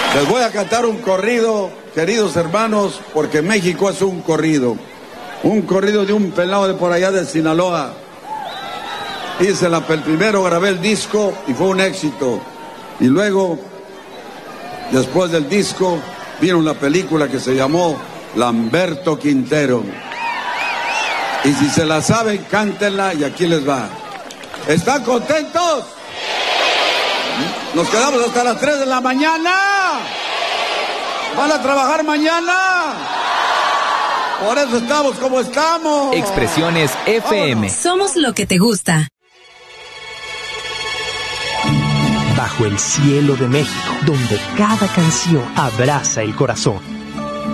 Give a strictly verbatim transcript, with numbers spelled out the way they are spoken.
Les voy a cantar un corrido, queridos hermanos, porque México es un corrido. Un corrido de un pelado de por allá de Sinaloa. Hice la, el primero, grabé el disco y fue un éxito. Y luego, después del disco, vino una película que se llamó Lamberto Quintero. Y si se la saben, cántenla y aquí les va. ¿Están contentos? Nos quedamos hasta las tres de la mañana. ¿Van a trabajar mañana? Por eso estamos como estamos. Expresiones F M. Somos lo que te gusta. Bajo el cielo de México, donde cada canción abraza el corazón.